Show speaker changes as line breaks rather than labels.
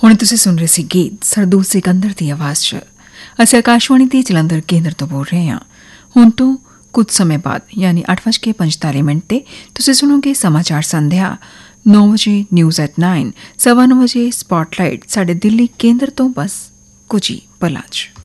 ਹੁਣ ਤੁਸੀਂ ਸੁਣ ਰਹੇ ਸੀ ਗੀਤ ਸਰਦੂਲ ਸਿਕੰਦਰ ਦੀ ਆਵਾਜ਼ 'ਚ। ਅਸੀਂ ਆਕਾਸ਼ਵਾਣੀ ਦੇ ਜਲੰਧਰ ਕੇਂਦਰ ਤੋਂ ਬੋਲ ਰਹੇ ਹਾਂ। ਹੁਣ ਤੋਂ ਕੁਝ ਸਮੇਂ ਬਾਅਦ ਯਾਨੀ 8:45 ਤੇ ਤੁਸੀਂ ਸੁਣੋਗੇ ਸਮਾਚਾਰ ਸੰਧਿਆ। 9 ਵਜੇ ਨਿਊਜ਼ ਐਟ 9, 9:15 ਵਜੇ ਸਪੌਟਲਾਈਟ ਸਾਡੇ ਦਿੱਲੀ ਕੇਂਦਰ ਤੋਂ ਬਸ ਕੁਝ ਹੀ ਪਲਾਂ 'ਚ।